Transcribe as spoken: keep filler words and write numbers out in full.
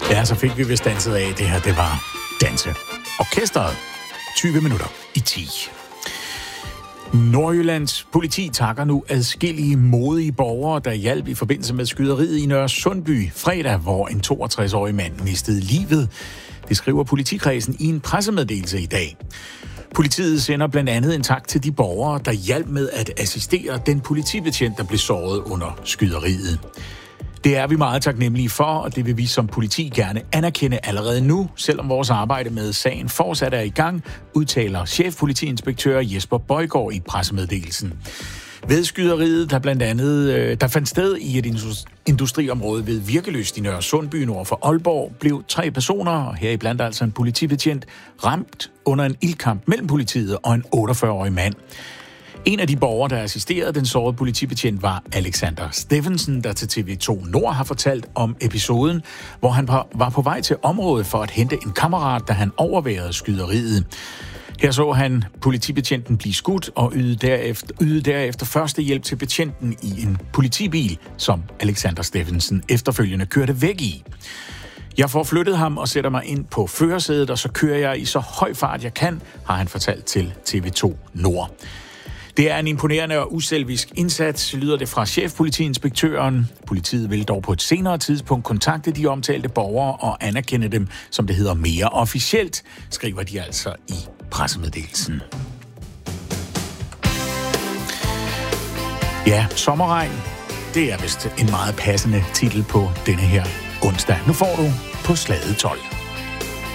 Ja, så fik vi vist danset af. Det her, det var Danse Orkestret. tyve minutter i ti. Nordjyllands politi takker nu adskillige modige borgere, der hjalp i forbindelse med skyderiet i Nørre Sundby fredag, hvor en toogtres-årig mand mistede livet. Det skriver politikredsen i en pressemeddelelse i dag. Politiet sender blandt andet en tak til de borgere, der hjalp med at assistere den politibetjent, der blev såret under skyderiet. Det er vi meget taknemmelige for, og det vil vi som politi gerne anerkende allerede nu, selvom vores arbejde med sagen fortsat er i gang, udtaler chefpolitiinspektør Jesper Bøjgaard i pressemeddelelsen. Ved skyderiet, der blandt andet der fandt sted i et industriområde ved Virkelyst i Nørre Sundby nord for Aalborg, blev tre personer, heriblandt altså en politibetjent, ramt under en ildkamp mellem politiet og en otteogfyrre-årig mand. En af de borgere, der assisterede den sårede politibetjent, var Alexander Steffensen, der til T V to Nord har fortalt om episoden, hvor han var på vej til området for at hente en kammerat, da han overværede skyderiet. Her så han politibetjenten blive skudt og ydede derefter, ydede derefter første hjælp til betjenten i en politibil, som Alexander Steffensen efterfølgende kørte væk i. Jeg får flyttet ham og sætter mig ind på førersædet, og så kører jeg i så høj fart jeg kan, har han fortalt til T V to Nord. Det er en imponerende og uselvisk indsats, lyder det fra chefpolitiinspektøren. Politiet vil dog på et senere tidspunkt kontakte de omtalte borgere og anerkende dem, som det hedder, mere officielt, skriver de altså i pressemeddelelsen. Ja, sommerregn, det er vist en meget passende titel på denne her onsdag. Nu får du på slaget tolv.